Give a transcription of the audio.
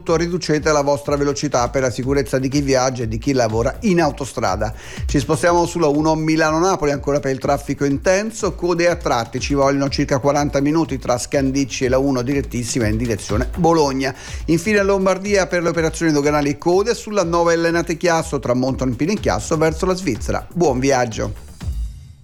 soprattutto riducete la vostra velocità per la sicurezza di chi viaggia e di chi lavora in autostrada. Ci spostiamo sulla 1 Milano-Napoli ancora per il traffico intenso, code a tratti, ci vogliono circa 40 minuti tra Scandicci e la 1 direttissima in direzione Bologna. Infine Lombardia per le operazioni doganali code sulla 9 Ellenate Chiasso tra Monton Pino in Chiasso verso la Svizzera. Buon viaggio!